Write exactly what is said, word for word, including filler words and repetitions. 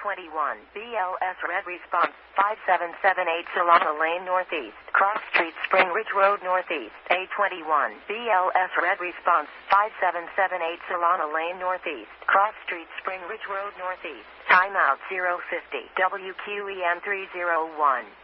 twenty-one, B L S Red Response, five seven seven eight Solana Lane Northeast, Cross Street, Spring Ridge Road Northeast, A twenty-one, B L S Red Response, five seven seven eight Solana Lane Northeast, Cross Street, Spring Ridge Road Northeast, timeout zero fifty, W Q E N three zero one.